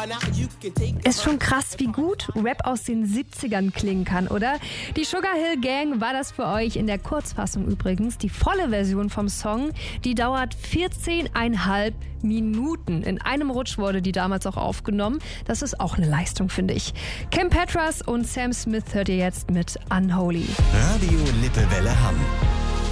Ist schon krass, wie gut Rap aus den 70ern klingen kann, oder? Die Sugar Hill Gang war das für euch in der Kurzfassung übrigens. Die volle Version vom Song, die dauert 14,5 Minuten. In einem Rutsch wurde die damals auch aufgenommen. Das ist auch eine Leistung, finde ich. Kim Petras und Sam Smith hört ihr jetzt mit Unholy. Radio Lippewelle Hamm.